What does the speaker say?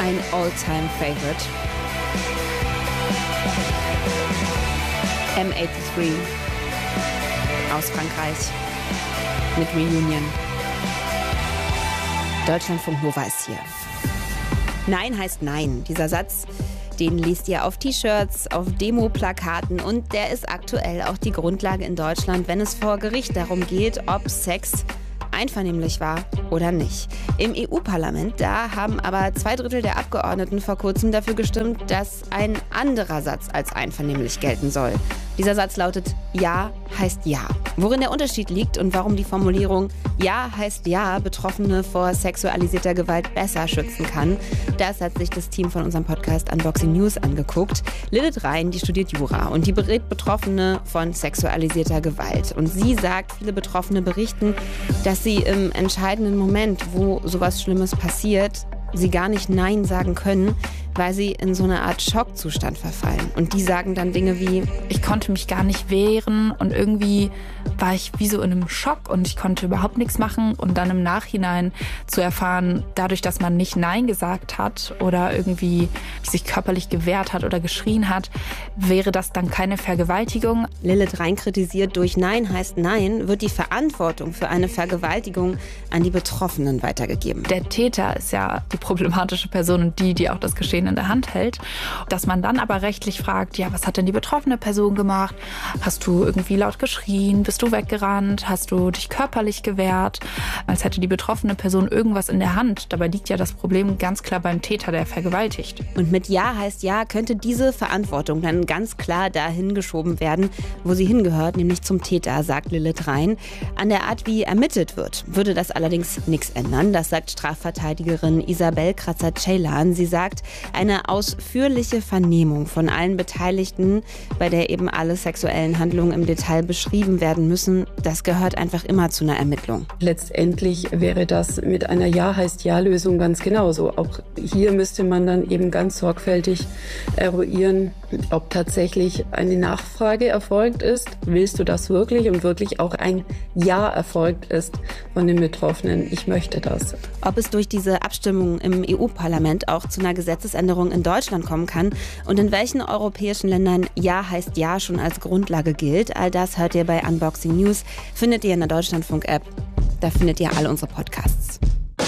ein All-Time-Favorite. M83 aus Frankreich mit Reunion. Deutschlandfunk Nova ist hier. Nein heißt Nein. Dieser Satz, den liest ihr auf T-Shirts, auf Demo-Plakaten und der ist aktuell auch die Grundlage in Deutschland, wenn es vor Gericht darum geht, ob Sex einvernehmlich war oder nicht. Im EU-Parlament, da haben aber 2/3 der Abgeordneten vor kurzem dafür gestimmt, dass ein anderer Satz als einvernehmlich gelten soll. Dieser Satz lautet: Ja heißt Ja. Worin der Unterschied liegt und warum die Formulierung Ja heißt Ja Betroffene vor sexualisierter Gewalt besser schützen kann, das hat sich das Team von unserem Podcast Unboxing News angeguckt. Lilith Rein, die studiert Jura und die berät Betroffene von sexualisierter Gewalt. Und sie sagt, viele Betroffene berichten, dass sie im entscheidenden Moment, wo sowas Schlimmes passiert, sie gar nicht Nein sagen können, weil sie in so eine Art Schockzustand verfallen. Und die sagen dann Dinge wie: Ich konnte mich gar nicht wehren und irgendwie war ich wie so in einem Schock und ich konnte überhaupt nichts machen. Und dann im Nachhinein zu erfahren, dadurch, dass man nicht Nein gesagt hat oder irgendwie sich körperlich gewehrt hat oder geschrien hat, wäre das dann keine Vergewaltigung. Lilith Rein kritisiert, durch Nein heißt Nein wird die Verantwortung für eine Vergewaltigung an die Betroffenen weitergegeben. Der Täter ist ja die problematische Person und die auch das Geschehen in der Hand hält. Dass man dann aber rechtlich fragt, ja, was hat denn die betroffene Person gemacht? Hast du irgendwie laut geschrien? Bist du weggerannt? Hast du dich körperlich gewehrt? Als hätte die betroffene Person irgendwas in der Hand. Dabei liegt ja das Problem ganz klar beim Täter, der vergewaltigt. Und mit Ja heißt Ja könnte diese Verantwortung dann ganz klar dahin geschoben werden, wo sie hingehört, nämlich zum Täter, sagt Lilith Rein. An der Art, wie ermittelt wird, würde das allerdings nichts ändern. Das sagt Strafverteidigerin Isabel Kratzer-Ceylan. Sie sagt, eine ausführliche Vernehmung von allen Beteiligten, bei der eben alle sexuellen Handlungen im Detail beschrieben werden müssen, das gehört einfach immer zu einer Ermittlung. Letztendlich wäre das mit einer Ja-heißt-Ja-Lösung ganz genauso. Auch hier müsste man dann eben ganz sorgfältig eruieren, ob tatsächlich eine Nachfrage erfolgt ist. Willst du das wirklich? Und wirklich auch ein Ja erfolgt ist von den Betroffenen. Ich möchte das. Ob es durch diese Abstimmung im EU-Parlament auch zu einer Gesetzesänderung in Deutschland kommen kann und in welchen europäischen Ländern Ja heißt Ja schon als Grundlage gilt, all das hört ihr bei Unboxing News, findet ihr in der Deutschlandfunk-App. Da findet ihr alle unsere Podcasts.